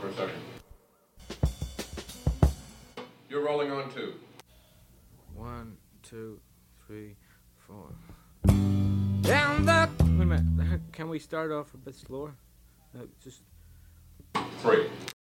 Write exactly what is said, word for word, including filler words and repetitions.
for a second. You're rolling on two. One, two, three, four. Down the. Wait a minute. Can we start off a bit slower? No, just. Three.